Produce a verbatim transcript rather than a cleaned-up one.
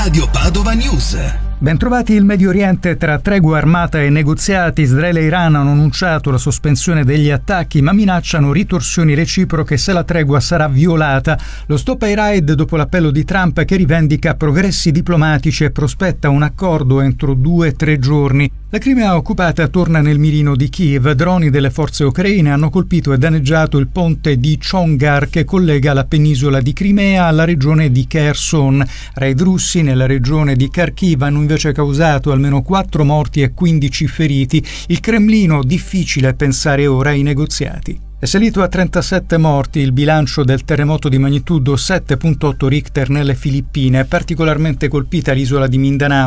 Radio Padova News. Bentrovati. Il Medio Oriente, tra tregua armata e negoziati, Israele e Iran hanno annunciato la sospensione degli attacchi, ma minacciano ritorsioni reciproche se la tregua sarà violata. Lo stop ai raid dopo l'appello di Trump, che rivendica progressi diplomatici e prospetta un accordo entro due o tre giorni. La Crimea occupata torna nel mirino di Kiev. Droni delle forze ucraine hanno colpito e danneggiato il ponte di Chongar che collega la penisola di Crimea alla regione di Kherson. Raid russi nella regione di Kharkiv hanno invece causato almeno quattro morti e quindici feriti. Il Cremlino: difficile pensare ora ai negoziati. È salito a trentasette morti il bilancio del terremoto di magnitudo sette virgola otto Richter nelle Filippine. Particolarmente colpita l'isola di Mindanao,